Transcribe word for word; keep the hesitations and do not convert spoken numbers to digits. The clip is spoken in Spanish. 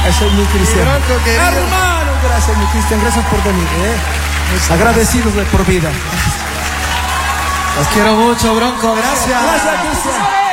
Eso es mi Cristian. Bronco, querido. Hermano, gracias mi Cristian, gracias por venir, ¿eh? Agradecidos de por vida. Los quiero mucho, Bronco, gracias. Gracias, Cristian.